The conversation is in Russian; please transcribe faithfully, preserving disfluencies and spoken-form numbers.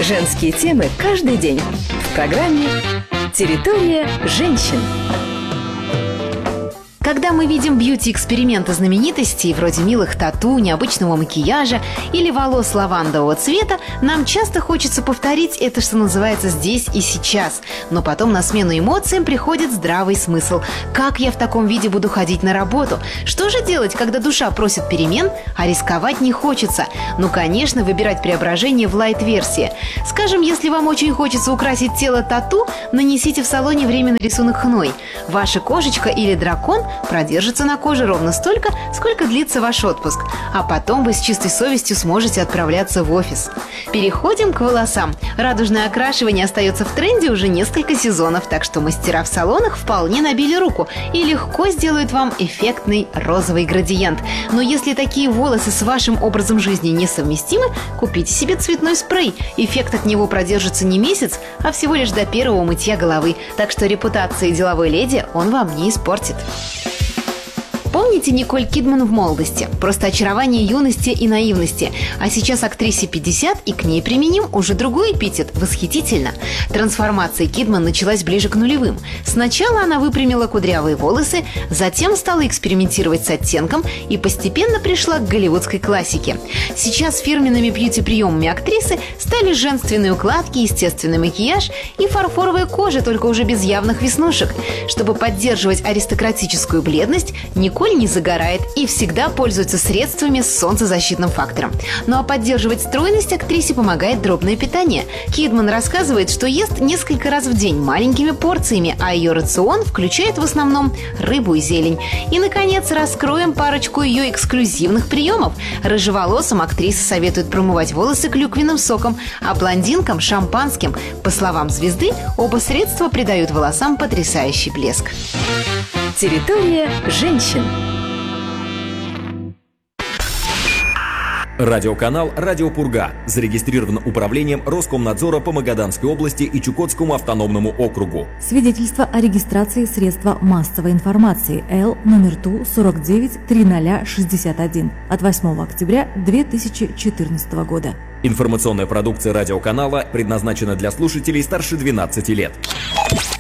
Женские темы каждый день в программе «Территория женщин». Когда мы видим бьюти-эксперименты знаменитостей, вроде милых тату, необычного макияжа или волос лавандового цвета, нам часто хочется повторить это, что называется, здесь и сейчас. Но потом на смену эмоциям приходит здравый смысл. Как я в таком виде буду ходить на работу? Что же делать, когда душа просит перемен, а рисковать не хочется? Ну, конечно, выбирать преображение в лайт-версии. Скажем, если вам очень хочется украсить тело тату, нанесите в салоне временный рисунок хной. Ваша кошечка или дракон продержится на коже ровно столько, сколько длится ваш отпуск. А потом вы с чистой совестью сможете отправляться в офис. Переходим к волосам. Радужное окрашивание остается в тренде уже несколько сезонов, так что мастера в салонах вполне набили руку и легко сделают вам эффектный розовый градиент. Но если такие волосы с вашим образом жизни несовместимы, купите себе цветной спрей. Эффект от него продержится не месяц, а всего лишь до первого мытья головы. Так что репутации деловой леди он вам не испортит. Помните Николь Кидман в молодости? Просто очарование юности и наивности. А сейчас актрисе пятьдесят, и к ней применим уже другой эпитет – восхитительно. Трансформация Кидман началась ближе к нулевым. Сначала она выпрямила кудрявые волосы, затем стала экспериментировать с оттенком и постепенно пришла к голливудской классике. Сейчас фирменными бьюти-приемами актрисы стали женственные укладки, естественный макияж и фарфоровая кожа, только уже без явных веснушек. Чтобы поддерживать аристократическую бледность, Николь не загорает и всегда пользуется средствами с солнцезащитным фактором. Ну а поддерживать стройность актрисе помогает дробное питание. Кидман рассказывает, что ест несколько раз в день маленькими порциями, а ее рацион включает в основном рыбу и зелень. И, наконец, раскроем парочку ее эксклюзивных приемов. Рыжеволосым актриса советует промывать волосы клюквенным соком, а блондинкам – шампанским. По словам звезды, оба средства придают волосам потрясающий блеск. Территория женщин. Радиоканал «Радио Пурга» зарегистрирован управлением Роскомнадзора по Магаданской области и Чукотскому автономному округу. Свидетельство о регистрации средства массовой информации Л номер Ту сорок девять триста шестьдесят один от восьмого октября две тысячи четырнадцатого года. Информационная продукция радиоканала предназначена для слушателей старше двенадцати лет.